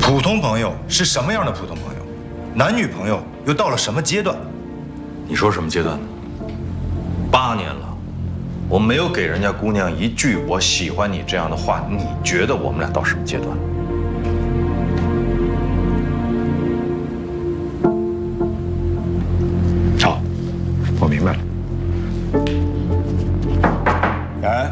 普通朋友是什么样的普通朋友？男女朋友又到了什么阶段？ 你说什么阶段呢？8年了，我没有给人家姑娘一句“我喜欢你”这样的话，你觉得我们俩到什么阶段？ 好，我明白了。感恩。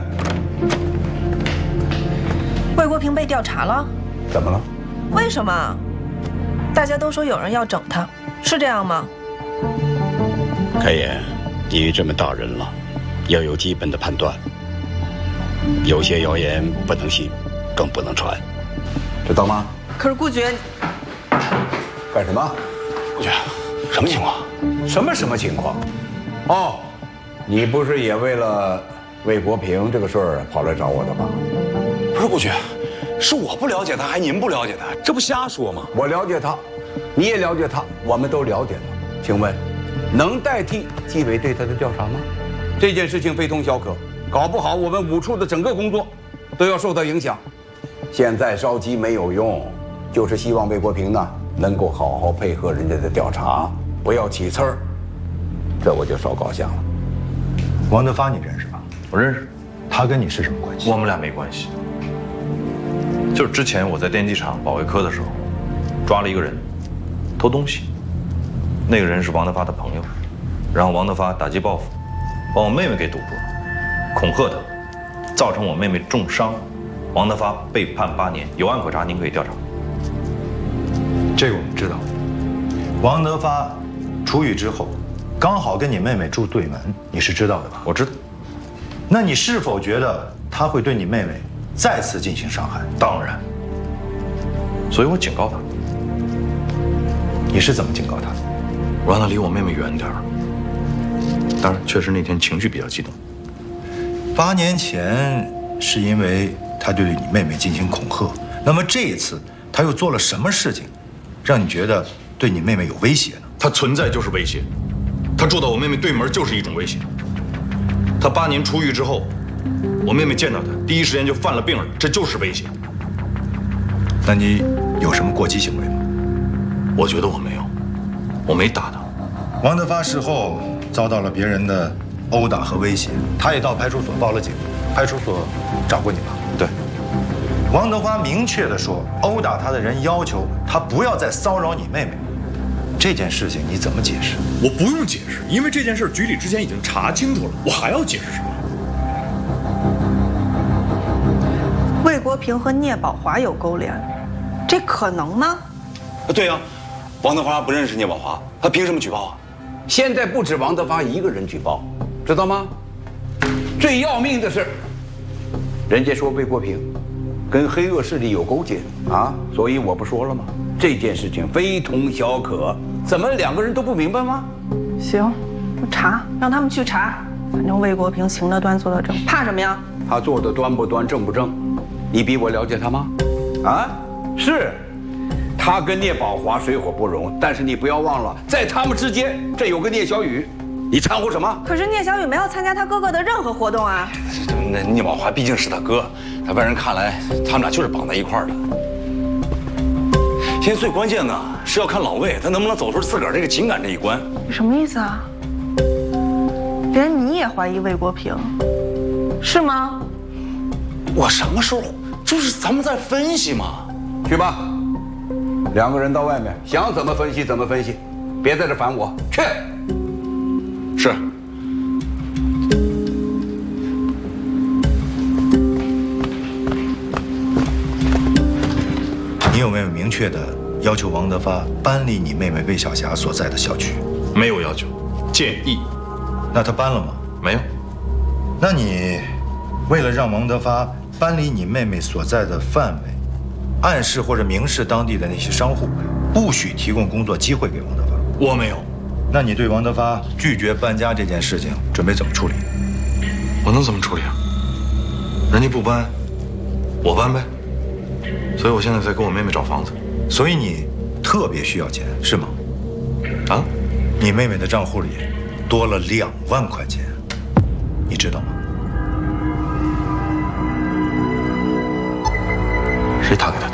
魏国平被调查了， 怎么了？ 为什么？大家都说有人要整他，是这样吗？ 开言，你这么大人了，要有基本的判断。有些谣言不能信，更不能传，知道吗？ 可是顾觉， 干什么？ 顾觉，什么情况？ 什么情况？哦，你不是也为了魏国平这个事儿跑来找我的吧？ 不是顾觉，是我不了解他，还您不了解他，这不瞎说吗？ 我了解他，你也了解他，我们都了解他。请问，能代替纪委对他的调查吗？这件事情非同小可，搞不好我们5处的整个工作都要受到影响。现在着急没有用，就是希望魏国平呢能够好好配合人家的调查，不要起刺儿。这我就稍高兴了。 王德发你认识吧？ 我认识， 他跟你是什么关系？ 我们俩没关系。就是之前我在电机厂保卫科的时候，抓了一个人偷东西，那个人是王德发的朋友，然后王德发打击报复，把我妹妹给堵住了，恐吓她，造成我妹妹重伤，王德发被判8年，有案可查，您可以调查。 这个我们知道。王德发出狱之后，刚好跟你妹妹住对门，你是知道的吧？ 我知道。 那你是否觉得他会对你妹妹再次进行伤害？ 当然。所以我警告他。 你是怎么警告他的？ 我让他离我妹妹远点儿。当然，确实那天情绪比较激动。 8年前是因为他对你妹妹进行恐吓，那么这一次他又做了什么事情，让你觉得对你妹妹有威胁呢？ 他存在就是威胁，他住到我妹妹对门就是一种威胁。他8年出狱之后，我妹妹见到他，第一时间就犯了病了，这就是威胁。 那你有什么过激行为吗？ 我觉得我没有，我没打他。 王德发事后遭到了别人的殴打和威胁，他也到派出所报了警。派出所找过你吗？ 对。 王德发明确地说，殴打他的人要求他不要再骚扰你妹妹。这件事情你怎么解释？ 我不用解释，因为这件事局里之前已经查清楚了，我还要解释什么？ 魏国平和聂宝华有勾连，这可能吗？ 对呀，王德发不认识聂宝华，他凭什么举报啊？ 现在不止王德发一个人举报，知道吗？最要命的是，人家说魏国平跟黑恶势力有勾结啊，所以我不说了吗？这件事情非同小可，怎么2个人都不明白吗？ 行，我查，让他们去查。反正魏国平行得端，坐得正，怕什么呀？ 他做的端不端，正不正，你比我了解他吗？啊，是，他跟聂宝华水火不容，但是你不要忘了，在他们之间这有个聂小雨，你掺和什么？ 可是聂小雨没有参加他哥哥的任何活动啊。 那聂宝华毕竟是他哥，在外人看来，他们俩就是绑在一块儿的。现在最关键的是要看老魏他能不能走出自个儿这个情感这一关。 你什么意思啊？连你也怀疑魏国平，是吗？ 我什么时候？就是咱们在分析嘛。 去吧，2个人到外面，想怎么分析怎么分析，别在这烦我。去。 是。 你有没有明确的要求王德发搬离你妹妹魏晓霞所在的校区？ 没有要求，建议。 那他搬了吗？ 没有。 那你为了让王德发搬离你妹妹所在的范围，暗示或者明示当地的那些商户，不许提供工作机会给王德发？ 我没有。 那你对王德发拒绝搬家这件事情准备怎么处理？ 我能怎么处理啊？人家不搬，我搬呗。所以我现在在给我妹妹找房子。 所以你特别需要钱是吗？ 啊？ 你妹妹的账户里多了2万块钱，你知道吗？ 谁打给她的？